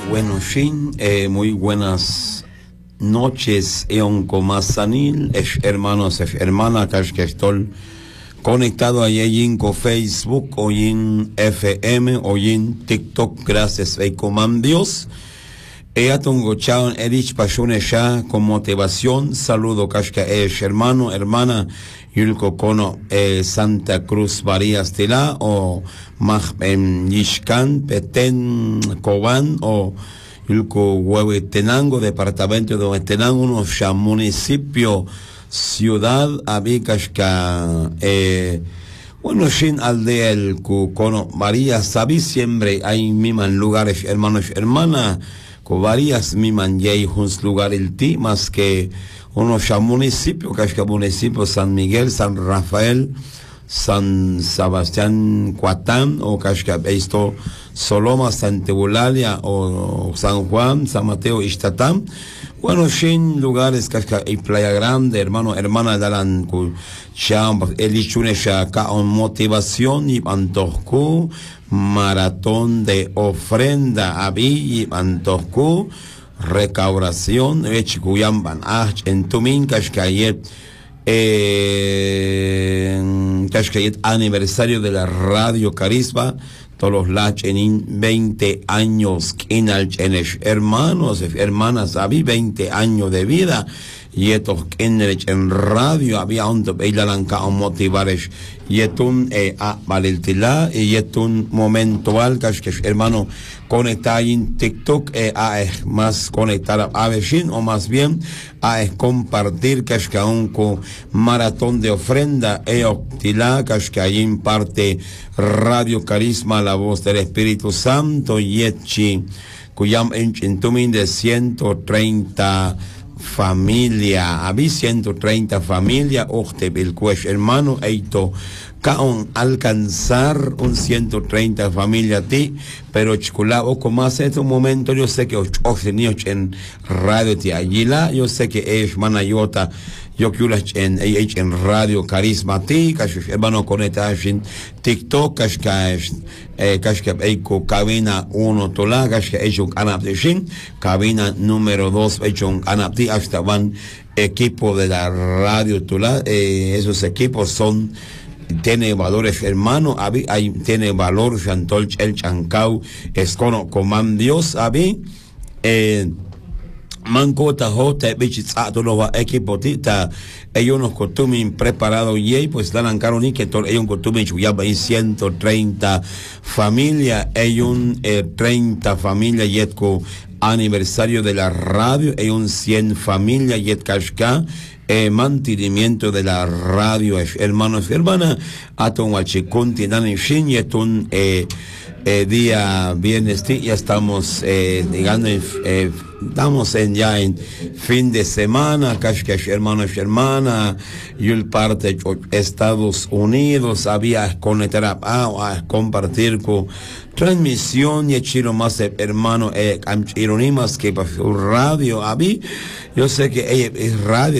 Bueno, Shin, muy buenas noches, Eon Comasanil, hermanos, hermanas, que estoy conectado ahí en Facebook, hoy en FM, hoy en TikTok, gracias a Coman Dios. Eatongo chao, Erich Pashune ya con motivación, saludo, Kashka, hermano, hermana, Yulko Kono, Santa Cruz, Varías Tila, o Maj Yishkan, Petén, Cobán, o Yulko Huehuetenango, departamento de Huehuetenango, uno ya municipio, ciudad, Abikashka, bueno, Shin aldea el Kono, Varías, sabí siempre, hay miman lugares, hermanos, hermanas, con varias miman y un lugar el ti, más que unos ya municipios, que municipio San Miguel, San Rafael, San Sebastián Cuatán, o que esto Soloma, Santa Eulalia, o San Juan, San Mateo, Ixtatán. Bueno, sin lugares que hay Playa Grande, hermano, hermana, dalan ya el ichune ya acá on motivación y antojku maratón de ofrenda abi y antojku recaudación echikuyamban en tumin kashkayet aniversario de la Radio Carisma, todos los lachenin 20 años kinalchenesh hermanos hermanas habí 20 años de vida y estos en radio había un beilalanca o motivares y etun a valiltila y etun momento al que hermano conectar en TikTok a más conectar a vecino o más bien a compartir que es un maratón de ofrenda octila que hay en parte Radio Carisma, la voz del Espíritu Santo y etchi cuyam en tumin de 130 familia, habí 130 familia, ochte bilcuesh, hermano, eito, caon alcanzar un 130 familia ti, pero chicula, o como hace este momento, yo sé que niños en radio ti allila, yo sé que es manayota, yo que en Radio Carisma ti, hermano conectados en TikTok, eiko cabina 1 tola, hecho canap de shin, cabina número 2 hecho un canap ti, hasta van equipo de la radio tola, esos equipos son tiene valores hermano, tiene valor Chantol el Chancau, es coman Dios, Mancota Jota, Bichitzato, los equipos tita, ellos nos costumen preparado y pues dan caroni que ellos costumen chuyaba en 130 familia, ellos 30 familia y aniversario de la radio, ellos 100 familia y kashka, mantenimiento de la radio, hermanos y hermanas, aton huachikunti, dan en shin y etun, día viernes, ya estamos, digamos, estamos ya en fin de semana, Kashkash, hermanos y hermanas, y el parte de Estados Unidos, había conectar a compartir con transmisión y chiro más hermano, ironimas que radio, yo sé que es radio,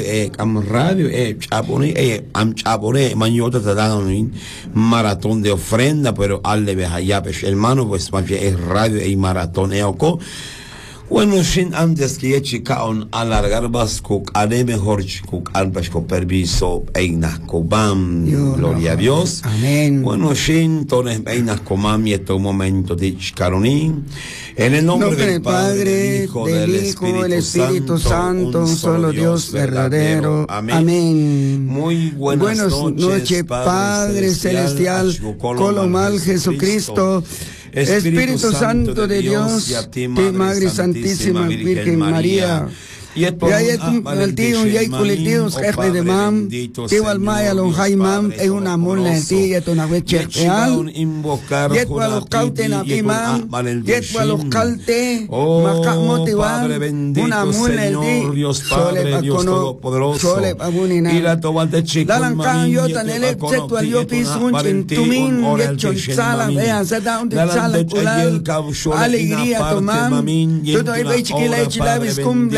chapone, mañota te dan un maratón de ofrenda, pero al de Bejayapesh, hermano, pues más bien es radio y maratón, bueno, sin antes que chicaon alargar bascook, haré mejor chicuk al basco permiso, einas cobam, gloria a Dios. Amén. Bueno, sin tones einas comam y este momento de chicaronín. En el nombre del Padre, del Hijo, del Espíritu Santo, un solo Dios verdadero. Amén. Muy buenas noches, Padre Celestial, Colomal Jesucristo. Espíritu Santo de Dios, ti Madre Santísima Virgen María. Y el tío y hay colectivos jefe de mam, tío al maya lo hay mam, es una mula de ti, y una veche real. Y a los cauten a ti mam, y a los calte, maca motivar, una mula de ti, sole Dios Todopoderoso, sole abunina. Y la tobante chico, dalan can yo tan el excepto al yo piso un chintumín, y hecho sala, vean, se da un sala culal, alegría tomam, todo ahí veis que la hecha la vez cumple, ayo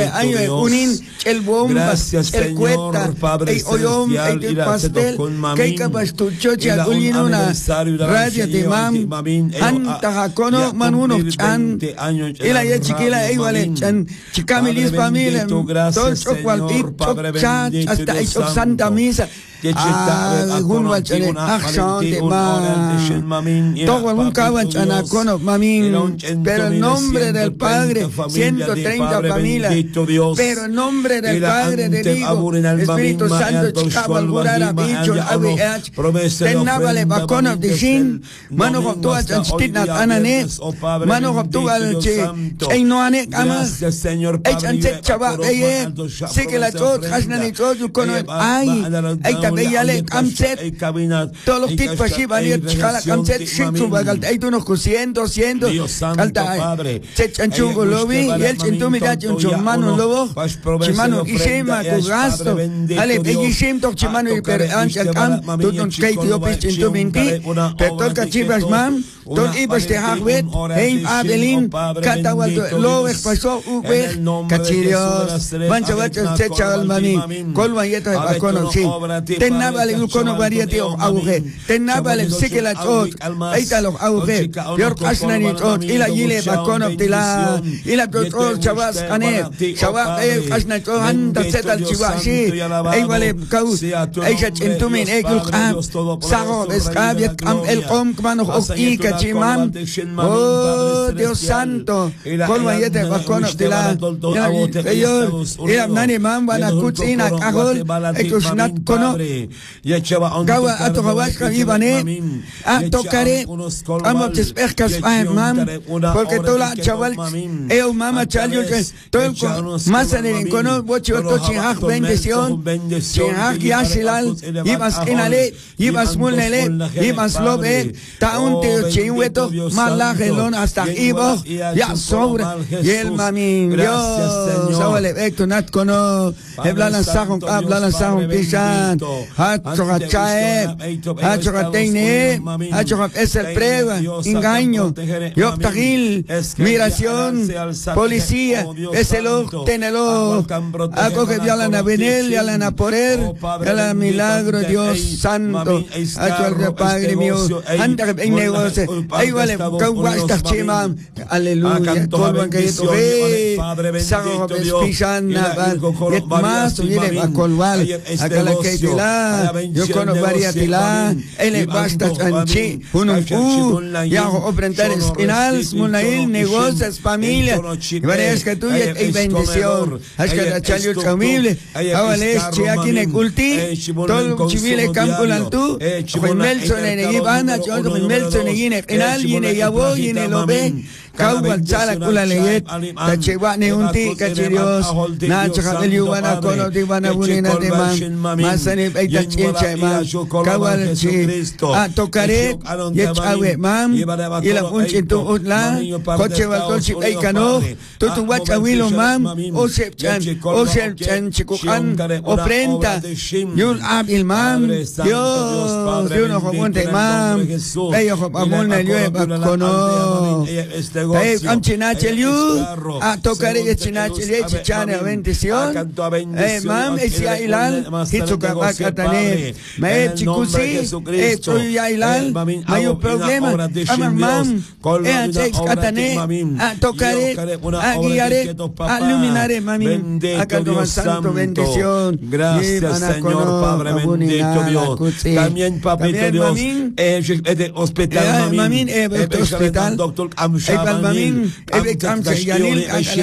Dios. Gracias, Señor, Padre Celestial, y la pastel, que capastucho, chagulino, una radio de mam, anta jacono, manuno, chan, y la chiquila, igual, chan, chicamilis, familia, todo chocualtito, chat, hasta hecho Santa Misa. Algún wachane acción de man, todo algún cabanchana con mamín, pero en nombre del Padre, 130 familias, pero en nombre del Padre, del Hijo, Espíritu Santo, chicabalgurara, bicho, aviach, tenabale, bacono, dishin, mano hoptua, chanchitinat, anane, mano hoptua, chainoane, amas, echanche chava, eye, sigue la chot, hasnani chot, con ay, Beyale Kamset, todos los tipos allí van a ir a Kamset, Shiksubagal, hay unos 200, Alta, Sechanchugo Lobby, y el Chentumidach, un chumano lobo, Chimano Ishema, Kugasto, Ale, Ishim, Chimano y Per Anchal Kam, Tutun Kate, Yopis, Chentuminti, Petolka Chivas Mam, Ton Ibas de Hagwet, Heim Adelin, Catawal, Loes, Pasó, Uber, Cachirios, Manchabacho, Chechal Mani, Colmayeta, Bacono, sí. Tenabale ukono variety of auge. Tenabale sikela chot. Aita los auge. Yor kasnani chot. Ila yile bakono tila. Ila chot chavas ane. Chavas kasna chot handa setal chivashi. Eivale kaus. Aisha chintumin ekul kam. Sago escabia kam el kom kmano oki kachiman. Oh Dios santo. Colmayete bakono tila. Ila nani man wana kutsina kahol. Ekusnat kono. Gawa ato hawashka ibane a tocare amo te espercas mam porque toda chaval eu mama chalio todo más en cono bocho to chihak bendición chihak yashilal ibas kinale ibas mulele ibas lobe taunte chihueto malagelon hasta ibo ya sobra y el mamin Dios sabale vecto nat kono hablan sahon pishan es el prueba, engaño, yoptagil, migración, policía, es el ojo, tenelo, acoge violan a Benel, violan a Poder, violan milagro, Dios santo, a Padre mío, anda en negocio, ahí vale, cauguastas chima, aleluya, colban que tu ve, sago pisana, más, viene a colval, acá la que yo conozco varias tila, él basta chanchi, ya ofrendar espinales, munail, negocios, familia, y varias que tuya y bendición, es que la chalio chamile, ahora es chiaki ne culti, todo chivile campulan tú, con Melson en Ivana, yo con Melson en Espinal, y en Yabo, y en lo ven. Kauwan chala kula leyet tachewa ne unti kachirios na chakal yuwana kono diwana bunina de man masane aita chincha man kawal chi a tokare yechawe mam ila unchitu utla koche walto chi aikano tutu wacha wilo mam osep chan chikukan ofrenda yul abil mam Dios no jomonte mam ellos amulna llueva kono am chinacheliu a tocaré chinacheli chichane bendición mam esia ilal hitsuka bakatane me chikusi estoy ya ilal hay un problema mam ex katane a tocaré a guiaré a iluminaré mami a canto santo bendición gracias Señor Padre bendito Dios también papito Dios de hospital mami hospital doctor Mamin, Yanil,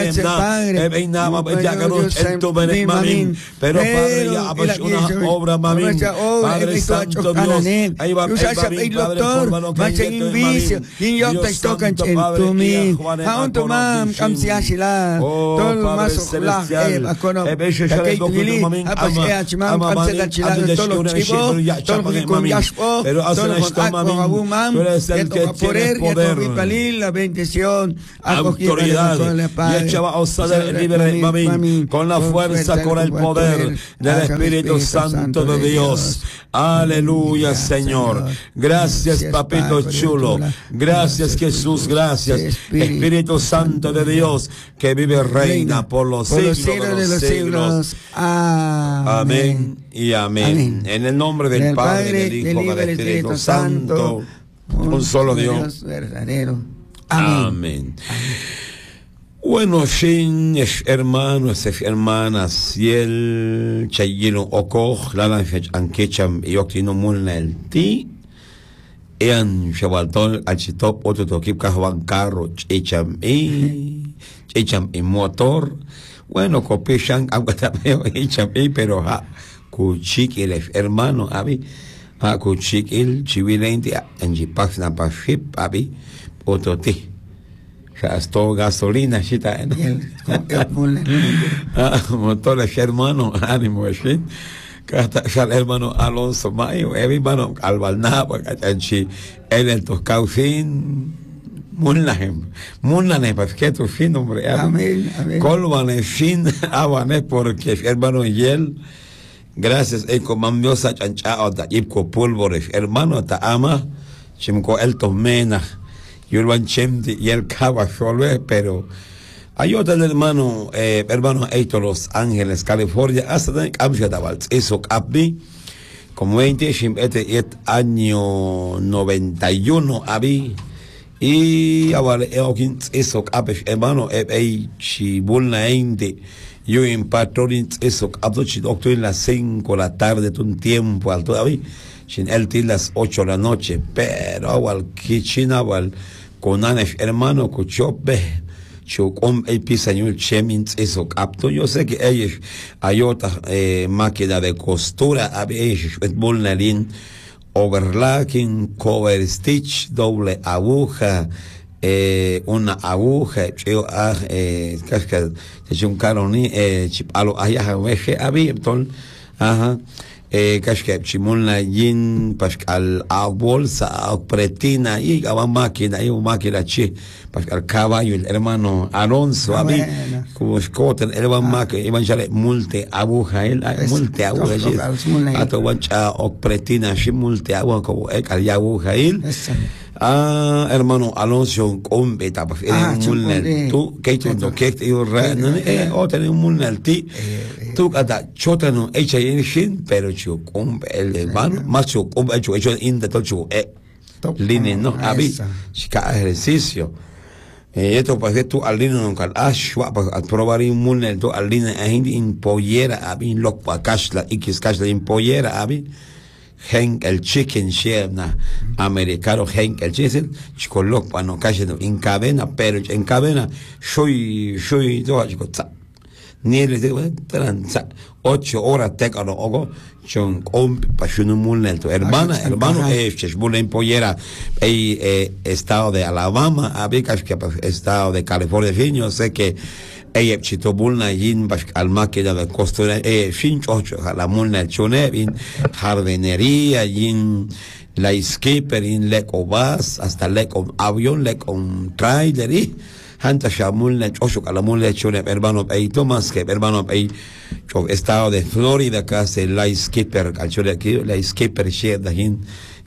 pero Padre ya hagas una obra mamin, Padre Santo Dios, ahí va el doctor, vas en vicio, y yo te tocan en tu mí, aún tu mam, camsiashila, todo lo más ojalá, acono, que tuili, apachimam, camsedachila, todo lo chivo, todo lo con yashpo, todo lo con akbo, abumam, y a poder, y a tu la bendición. bendición, autoridad, con la fuerza, con el poder del Espíritu Santo de Dios. Aleluya, Señor. Gracias, papito chulo. Gracias, Jesús. Gracias, Espíritu Santo de Dios, que vive, reina por los siglos de los siglos. Amén y amén. En el nombre del Padre, del Hijo y del Espíritu Santo, un solo Dios verdadero. Amén. Bueno, sin hermanos, hermanas, y el chayino okoch, la anquecham y octino mulna el ti, ean chavaltol, achitop, otro toquip, cajuan carro, echam y motor. Bueno, copichan, aguatameo, echam pero cuchic el hermano, abi, cuchic el chivilente, en jipax na paship, abi, otro ti. Gastó gasolina, chita, motor el hermano, ánimo, sí. El hermano Alonso Mayo, el hermano Albalnaba, él el toscaucín, Munlahem, pues que tu fin, hombre, amén, amén. Colvan fin, abané, porque el hermano y él, gracias, comandó sa chanchao, ta ipco pólvores, hermano, ta ama, chimco el tomena. Y el cava solo, pero hay otro hermano, hermano Eito, Los Ángeles, California, hasta en Amsterdam, eso capi, como 20, año 91, habí, y ahora, eso capi, hermano, chibulna ente, yo en patrón, eso capi, doctor, en las 5 de la tarde, un tiempo, alto, habí, sin el til las 8 de la noche, pero awal kichina awal conanes hermano kuchope chukom el pisañul chemins eso capto. Yo sé que ellos hay otra máquina de costura, a ellos es volnerin overlocking, cover stitch, doble aguja, una aguja, casca de un caroni, chipalo allá veje había entonces, ajá. Casca chimulna yin pascal a bolsa a pretina y a máquina chi pascal caballo el hermano Alonso abi como escoten el máquina iban ya multe aguja el multe aguja a to wancha o pretina chi multe aguja como el aguja el hermano Alonso con beta pues mulnel tú que tú que o tener un mulnel ti tú cada chotano hecha en shin pero chu con el hermano más chu con hecho en de todo línea no habí chica ejercicio esto pues tú al línea nunca ashwa para probar un mulnel tú al línea en pollera habí loc pa cashla y que cashla en pollera habí Henk el chicken share na americano Henk el chicken chicolok pa no calle en cadena pero en cadena soy todo chico ni le digo 8 horas tecano ogo chon pa shunu mulnel tu hermano es bulen pollera estado de Alabama abicas que estado de California yo sé que ella chito bulna yin al máquina de costura fin ocho la mulna chone in jardinería yin la skipper in lecobas hasta lecom avión lecom trailer y hanta shamulna ocho la mulna chone hermano Thomas que hermano estado de Florida casi la skipper calchole aquí la skipper sheda yin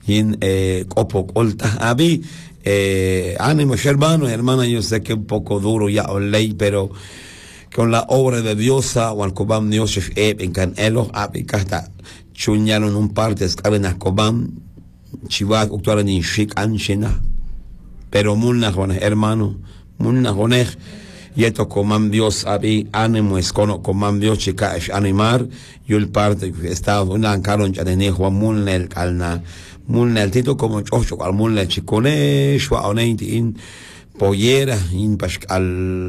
copo colta abi ánimo hermana yo sé que un poco duro ya o ley pero con la obra de Dios o al cobam Dios en canelo apicasta chuñaron un parte escabenas cobam chivat actuaron en shik anchina pero mulna con hermano mulna con y esto comam Dios abi ánimo es comam Dios chica es animar y el parte estaba una caron ya de Juan mulna el calna mulna el tito como ocho al mulna chicone shwa oneinti in pollera in pascal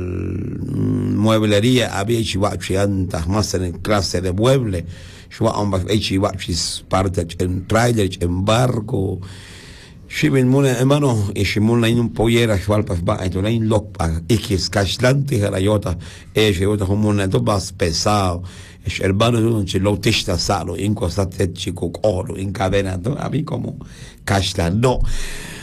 mueblería había chivachiantas más en clase de mueble shwa on bas chivachis parte en trailer en barco shiben mulna hermano y shimulna in pollera shwal pas ba en in lokpa ikis cashlante garayota yota mulna to bas pesado es hermano de un chilotista salo in costate chico oro in cadena a mí como cashla no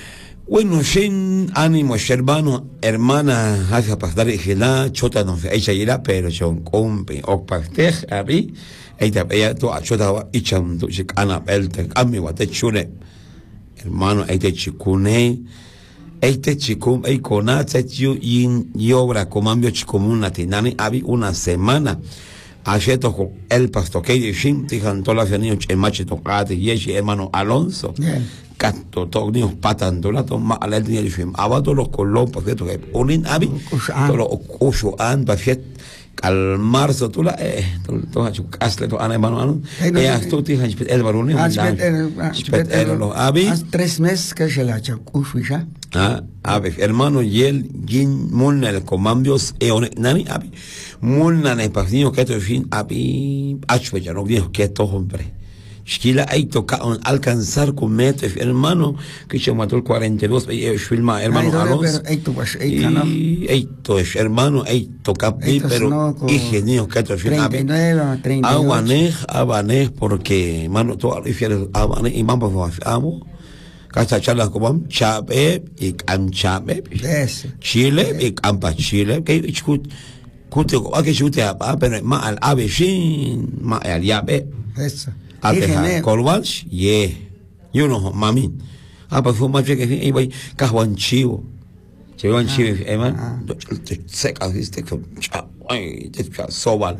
Bueno, sin ánimo, hermano, hermana, hacia pasar y la chota no se echa irá, pero son compe, o pastel, abi, ella to a chota va y cham to chicana belte, ami wa te chune, hermano, chicune, chicum, conata, y obra comambio chicomuna tinani, abi una semana. Ayer tocó el pastor que dicen, dijan todas las niños en macho tocate, y ese hermano Alonso. Canto, todos niños patando la toma al el día de film. Abato los colopos que toque. Unin abi, todo lo ocuso an, bafiet, al marzo, tú la, tú has hecho castle, tú ana hermano, tú te has el varón, el abi. 3 meses que se la ha hecho, ya. Abi, hermano, y él, Jin, Mulna, el comambios, nani, abi, Mulna, el pasiño que te fin, abi, ya no dijo que todo hombre. Shkila hay toca alcanzar con metes, hermano, que se mató el 42, filma, hermano Alonso. Eito es, hermano, eito capi, pero ingenio que te filma. 39, 32. Abanej, porque, hermano, todo refieres a Abanej, y mamá, amo. Casa charlas como Chabe y Camchabe, Chile y Campa Chile, que escucha, que chute a pero más al ave sin, más al yabe. Eso. Ateja Colwalsh, you know, mami. Pues fue más que iba a Juan Chivo. Chivo, Emma, seca, viste, con ay, sobal.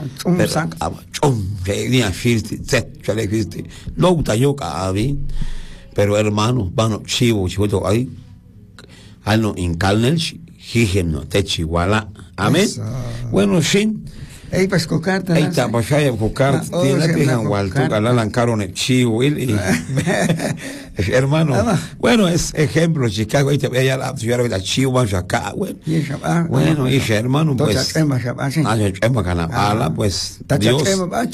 Que venía fisti, chale fisti. Luego tayoka, abi. Pero hermano, vano, chivo, ahí. Alno in Calnelch, Higen, no, Techihuala. Amén. Bueno, sin. Ey, pues cocarta. Ey, pues hay cocar, tiene que dejar Waltu, Galalan Caron, el chivo, hermano. Bueno, es ejemplo, Chicago, ahí te veía la ciudad de la chivo, acá, bueno, y hermano, pues. Pues, Dios.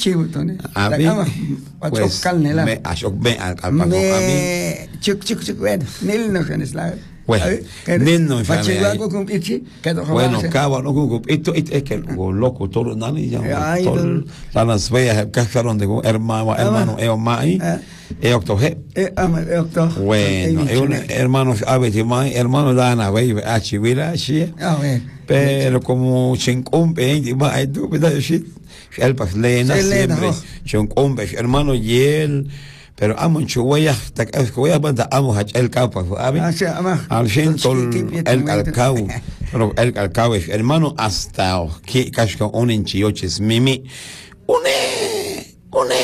Bueno, cabo, no, esto es que loco, todo, nada, ya, las veas, cajaron de hermano, mai, octoje. Bueno, hermanos, hermano, Dana, baby, achivira, sí, pero como chincumpe, el paslena, siempre, chincumpe, hermano, y él. Pero amo chueya, voy a mandar amo el cabo, al ciento el calcao, pero el calcao es hermano hasta que casca un enchioches mimi, une,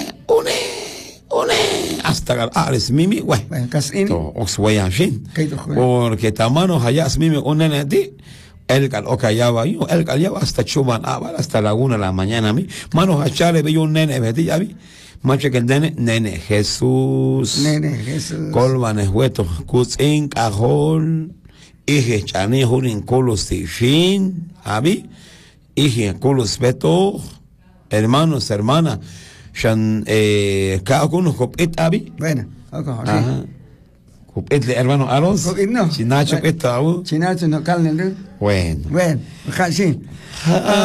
hasta es mimi, güey, os voy a fin, porque tamanos allá es mimi un nene ti. El cal o callaba yo, el callaba hasta chuban, hasta la 1 de la mañana, mi manos a chale, veo un nene, ¿ves? Ya vi. Macho que el nene Jesús, colvanes huetos, cutzin, cajol, ije chane, jurin, colos de fin, abi, ije, colos beto, hermanos, hermana, shan, cada uno copet, abi. Bueno, copet, hermano Alonso, no. chinacho, esto, Chinacho, no calnen, bueno, casi.